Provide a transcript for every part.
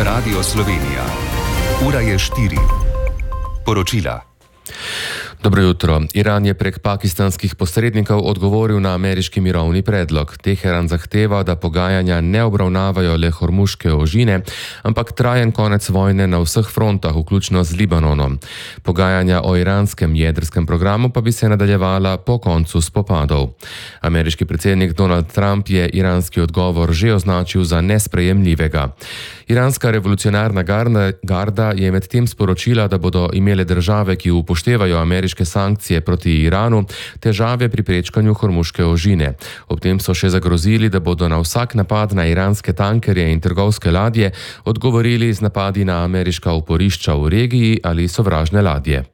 Radio Slovenija. Ura je 4. Poročila. Dobro jutro. Iran je prek pakistanskih posrednikov odgovoril na ameriški mirovni predlog. Teheran zahteva, da pogajanja ne obravnavajo le hormuške ožine, ampak trajen konec vojne na vseh frontah, vključno z Libanonom. Pogajanja o iranskem jedrskem programu pa bi se nadaljevala po koncu spopadov. Ameriški predsednik Donald Trump je iranski odgovor že označil za nesprejemljivega. Iranska revolucionarna garda je medtem sporočila, da bodo imele države, ki upoštevajo ameriške sankcije proti Iranu, težave pri prečkanju hormuške ožine. Ob tem so še zagrozili, da bodo na vsak napad na iranske tankerje in trgovske ladje odgovorili z napadi na ameriška oporišča v regiji ali sovražne ladje.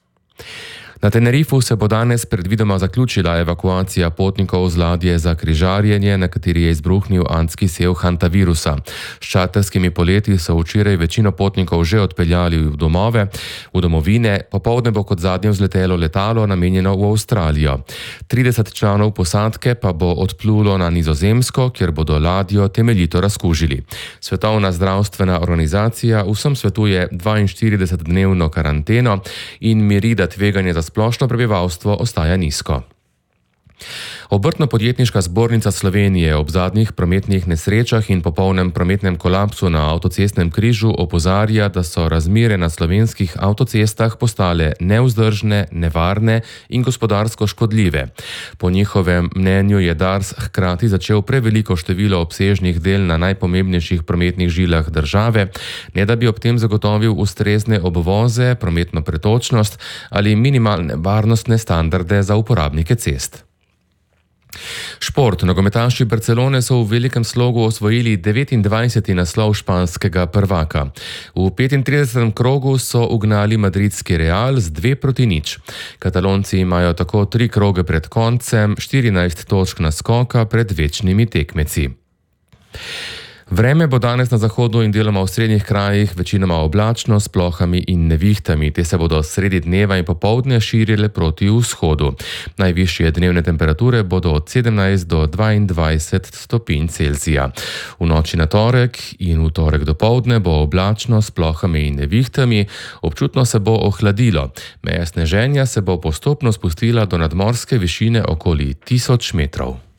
Na Tenerifu se bo danes predvidoma zaključila evakuacija potnikov z ladje za križarjenje, na kateri je izbruhnil antski sev hantavirusa. S čarterskimi poleti so včeraj večino potnikov že odpeljali v domovine, popoldne bo kot zadnje vzletelo letalo namenjeno v Avstralijo. 30 članov posadke pa bo odplulo na Nizozemsko, kjer bodo ladjo temeljito razkužili. Svetovna zdravstvena organizacija vsem svetuje 42-dnevno karanteno in miri, da tveganje za splošno prebivalstvo ostaja nizko. Obrtno-podjetniška zbornica Slovenije ob zadnjih prometnih nesrečah in popolnem prometnem kolapsu na avtocestnem križu opozarja, da so razmere na slovenskih avtocestah postale nevzdržne, nevarne in gospodarsko škodljive. Po njihovem mnenju je Dars hkrati začel preveliko število obsežnih del na najpomembnejših prometnih žilah države, ne da bi ob tem zagotovil ustrezne obvoze, prometno pretočnost ali minimalne varnostne standarde za uporabnike cest. Šport. Nogometaši Barcelone so v velikem slogu osvojili 29. naslov španskega prvaka. V 35. krogu so ugnali madridski Real z 2-0. Katalonci imajo tako 3 kroge pred koncem, 14 točk naskoka pred večnimi tekmeci. Vreme bo danes na zahodu in deloma v srednjih krajih večinoma oblačno s plohami in nevihtami. Te se bodo sredi dneva in popoldne širile proti vzhodu. Najvišje dnevne temperature bodo od 17 do 22 stopinj Celzija. V noči na torek in v torek dopoldne bo oblačno s plohami in nevihtami, občutno se bo ohladilo. Meja sneženja se bo postopno spustila do nadmorske višine okoli 1000 metrov.